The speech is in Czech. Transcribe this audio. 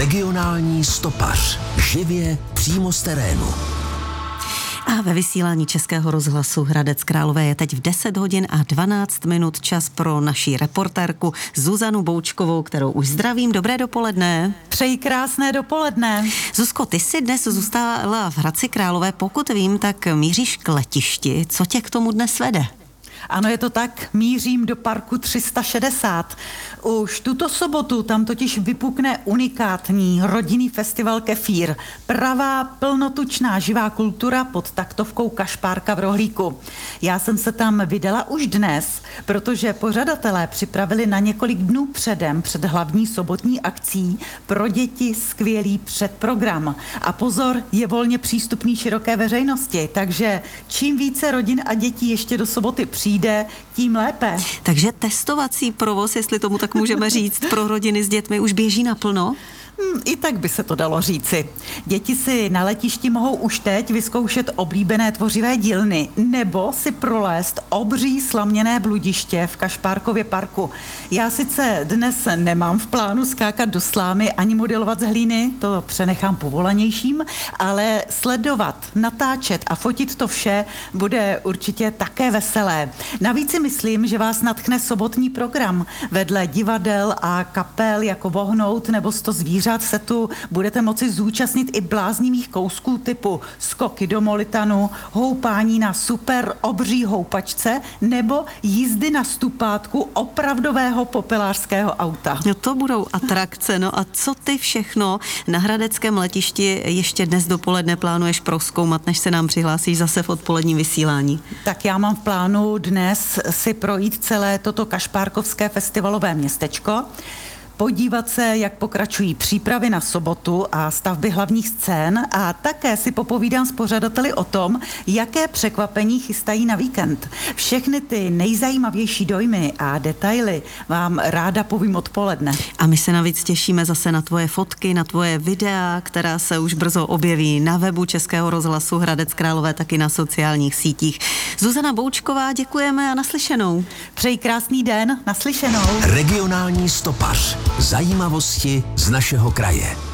Regionální stopař. Živě přímo z terénu. A ve vysílání Českého rozhlasu Hradec Králové je teď v 10 hodin a 12 minut čas pro naši reportérku Zuzanu Boučkovou, kterou už zdravím. Dobré dopoledne. Přeji krásné dopoledne. Zuzko, ty jsi dnes zůstala v Hradci Králové. Pokud vím, tak míříš k letišti. Co tě k tomu dnes vede? Ano, je to tak, mířím do parku 360. Už tuto sobotu tam totiž vypukne unikátní rodinný festival Kefír. Pravá plnotučná živá kultura pod taktovkou Kašpárka v Rohlíku. Já jsem se tam vydala už dnes, protože pořadatelé připravili na několik dnů předem před hlavní sobotní akcí pro děti skvělý předprogram. A pozor, je volně přístupný široké veřejnosti, takže čím více rodin a dětí ještě do soboty přijde, tím lépe. Takže testovací provoz, jestli tomu tak můžeme říct, pro rodiny s dětmi už běží naplno? I tak by se to dalo říci. Děti si na letišti mohou už teď vyzkoušet oblíbené tvořivé dílny nebo si prolézt obří slaměné bludiště v Kašpárkově parku. Já sice dnes nemám v plánu skákat do slámy ani modelovat z hlíny, to přenechám povolanějším, ale sledovat, natáčet a fotit to vše bude určitě také veselé. Navíc si myslím, že vás nadchne sobotní program. Vedle divadel a kapel jako Vohnout nebo 100 zvířat se tu budete moci zúčastnit i bláznivých kousků typu skoky do Molitanu, houpání na super obří houpačce nebo jízdy na stupátku opravdového popelářského auta. No to budou atrakce, no a co ty všechno na hradeckém letišti ještě dnes dopoledne plánuješ prozkoumat, než se nám přihlásíš zase v odpoledním vysílání? Tak já mám v plánu dnes si projít celé toto kašpárkovské festivalové městečko, podívat se, jak pokračují přípravy na sobotu a stavby hlavních scén a také si popovídám s pořadateli o tom, jaké překvapení chystají na víkend. Všechny ty nejzajímavější dojmy a detaily vám ráda povím odpoledne. A my se navíc těšíme zase na tvoje fotky, na tvoje videa, která se už brzo objeví na webu Českého rozhlasu Hradec Králové, taky na sociálních sítích. Zuzana Boučková, děkujeme a naslyšenou. Přeji krásný den, naslyšenou. Regionální stopař. Zajímavosti z našeho kraje.